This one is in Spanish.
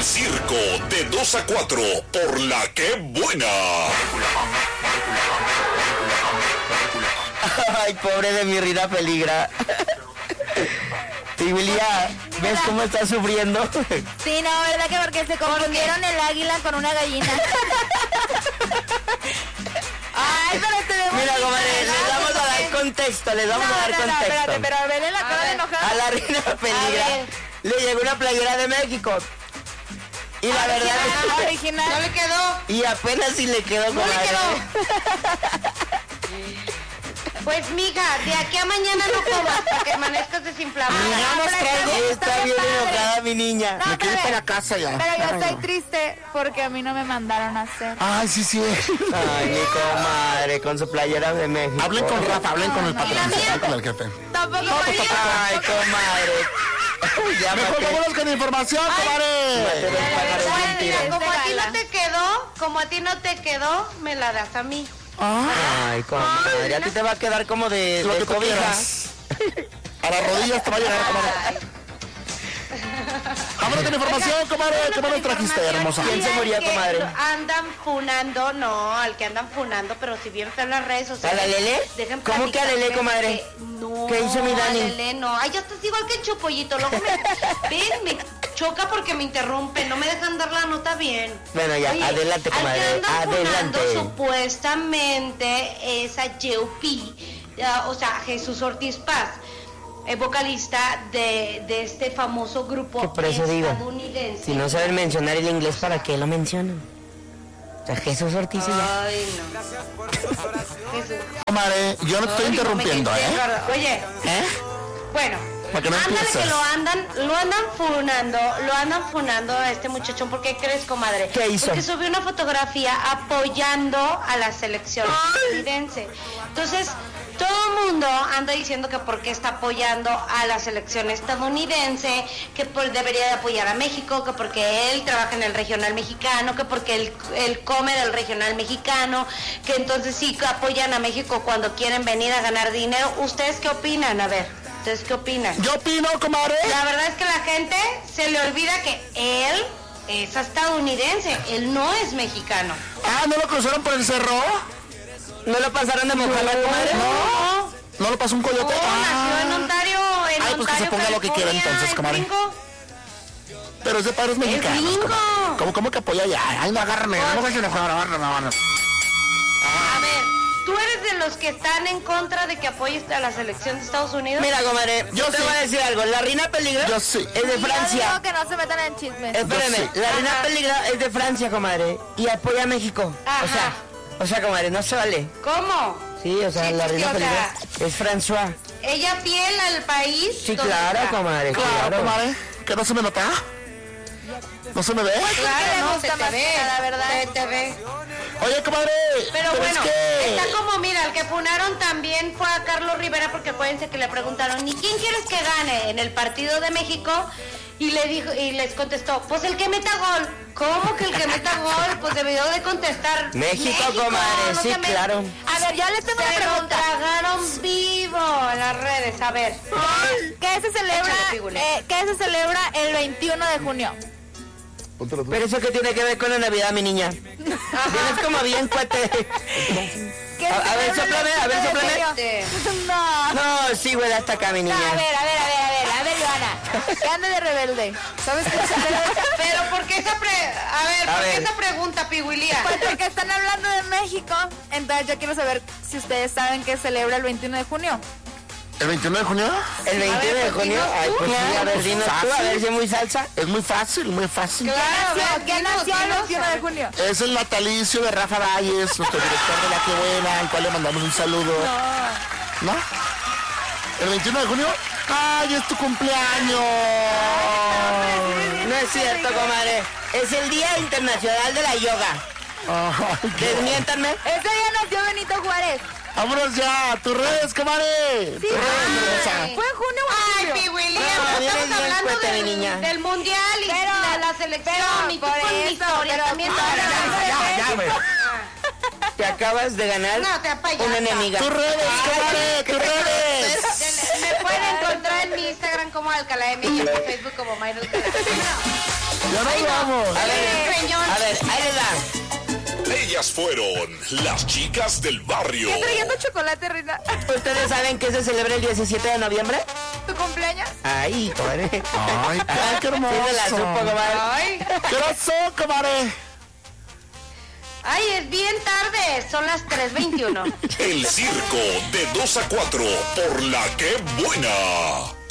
Circo de 2 a 4 por La Que Buena. Ay, pobre de mi Rina Peligra. Tibilia, ¿ves cómo está sufriendo? Sí, no, ¿verdad que porque se confundieron el águila con una gallina? Ay, pero te veo. Mira, comadre, les vamos a dar contexto, No, espérate, pero vele la cara de enojada. A la Rina Peligra le llegó una playera de México. Y la verdad es original. No le quedó. Y apenas si le quedó, No comadre. le quedó. Pues, mija, de aquí a mañana no comas para que amanezcas desinflamada. Está bien enojada mi niña. No, Me quiero ir pero- para la casa ya. Pero yo estoy triste porque a mí no me mandaron a hacer. Ay, sí. Ay, mi comadre, con su playera de México. Hablen con Rafa, hablen con el ¿Y la patrón, mía? hablen con el jefe. Tampoco Ay, comadre. Ya Mejor vámonos con información, comadre. Bueno, mira, como a ti Gala. no te quedó, me la das a mí. Ay, comadre, a ti te va a quedar como de Lo que tú cobija. quieras. A las rodillas te va a llegar, comadre. Ay, Vámonos con información, comadre. ¿Qué más nos trajiste, hermosa? ¿Quién se murió, que comadre? Andan funando, no, al que andan funando, pero si bien feo en las redes sociales. ¿A la Lele? dejen ¿Cómo que a Lele, platicarles comadre? que no, ¿Qué hizo mi Dani? a Lele no. Ay, ya estás igual que el Chopollito. Luego me choca porque me interrumpe, no me dejan dar la nota bien. Bueno, ya, adelante, al comadre, que andan adelante. funando supuestamente es a J.O.P., o sea, Jesús Ortiz Paz. Vocalista de este famoso grupo Que por eso digo, estadounidense. si no saben mencionar el inglés, ¿para qué lo mencionan? O sea, Jesús Ortiz y ya. Ay, no. Jesús. Comadre, yo no te estoy Ay, interrumpiendo, me quedé ¿eh? gorda. Oye, ¿Eh? bueno, Para que no ándale empieces. que lo andan funando a este muchachón. ¿Por qué crees, comadre? ¿Qué hizo? Porque subió una fotografía apoyando a la selección estadounidense. Entonces, todo el mundo anda diciendo que porque está apoyando a la selección estadounidense, que debería de apoyar a México, que porque él trabaja en el regional mexicano, que porque él come del regional mexicano, que entonces sí que apoyan a México cuando quieren venir a ganar dinero. ¿Ustedes qué opinan? A ver, ¿ustedes qué opinan? Yo opino, comadre. La verdad es que la gente se le olvida que él es estadounidense, él no es mexicano. Ah, ¿no lo cruzaron por el cerro? ¿No lo pasaron de mojar la comadre? ¿No lo pasó un coyote? Nació en Ontario, Ay, pues que se ponga lo que quiera California, entonces, ¿es comadre. gringo? Pero ese padre es mexicano. gringo. ¿Cómo que apoya ya? Ay, no, agárrame. No me dejes agárrame. A ver, ¿tú eres de los que están en contra de que apoyes a la selección de Estados Unidos? Mira, comadre, yo te sí. voy a decir algo. La Rina Peligra Yo sí. es de Yo Francia. digo que no se metan en chismes. Espérame, Yo sí. la Rina Peligra es de Francia, comadre. Y apoya a México. Ajá. O sea, comadre, no se vale. ¿Cómo? Sí, o sea, Sí, la sí, Reina o Peligra es François. ¿Ella fiel al país? Sí, donde claro, está? comadre, Claro, claro. comadre. ¿Que no se me nota? ¿No se me ve? ¿Qué le Claro, no, gusta se te más ve, que nada, verdad? se te ve. Oye, comadre. Pero es bueno, que... está como, mira, el que funaron también fue a Carlos Rivera, porque acuérdense que le preguntaron, ¿y quién quieres que gane en el partido de México? Y le dijo, y les contestó, pues el que meta gol. ¿Cómo que el que meta gol? Pues debió de contestar México, comadre, sí, claro. A ver, yo les tengo una Se lo pregunta. tragaron vivo en las redes, a ver. ¿Qué se celebra, Échale, Pigule. ¿qué se celebra el 21 de junio? Pero eso que tiene que ver con la Navidad, mi niña. Vienes como bien cuete. ¿Qué A se ver, celebra el sóplame, 21 de sóplame. junio? No. No, sí, güey, hasta acá, mi niña. No, a ver, Joana. ¿Qué anda de rebelde? ¿Sabes qué se celebra? Pero ¿por qué esa esa pregunta, Piguilía? Pues porque están hablando de México. Entonces yo quiero saber si ustedes saben que celebra el 21 de junio. ¿El 21 de junio? El 21 de junio. Ay, pues sí, a ver, dinos tú, a ver si es muy salsa. Es muy fácil, muy fácil. ¿Quién nació el 21 de junio? Es el natalicio de Rafa Valles, nuestro director de La Que Buena, al cual le mandamos un saludo. ¿No? ¿El 21 de junio? ¡Ay, es tu cumpleaños! No es cierto, comadre. Es el Día Internacional de la Yoga. Ay, qué- Desmiéntanme. Ese día nació Benito Juárez. ¡Vámonos ya! ¡Tus redes, comadre! Sí, ¡Tus redes, hermosa! ¿Fue en junio o en Ay, julio? Piguilía, No, vienes estamos bien hablando fuerte, mi niña. del mundial y Pero- de la selección pero y tú por con mi eso, historia pero- también. Ya, güey. Te acabas de ganar No, te apayasa. una enemiga. ¡Tus redes, comadre! ¡Tus redes! Me pueden encontrar en mi Instagram como Alcalá M y en mi Facebook como Mayra Alcalá. Ya nos vamos. A ver, ahí les da. Ellas fueron las chicas del barrio. Estoy trayendo chocolate, Rina. ¿Ustedes saben que se celebra el 17 de noviembre? ¿Tu cumpleaños? Ay, comadre. Ay, qué hermoso. Sí me la supo, comadre. Ay, ¿Qué pasó, comadre? ay, es bien tarde, son las 3:21. El circo de 2 a 4 por la que buena.